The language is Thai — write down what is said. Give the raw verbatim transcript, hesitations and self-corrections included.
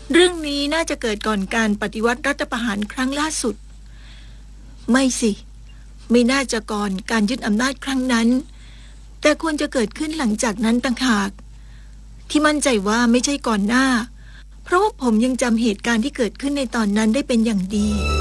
เรื่องนี้น่าจะเกิดก่อนการปฏิวัติรัฐประหารครั้งล่าสุดไม่สิไม่น่าจะก่อนการยึดอำนาจครั้งนั้นแต่ควรจะเกิดขึ้นหลังจากนั้นต่างหากที่มั่นใจว่าไม่ใช่ก่อนหน้าเพราะว่าผมยังจำเหตุการณ์ที่เกิดขึ้นในตอนนั้นได้เป็นอย่างดี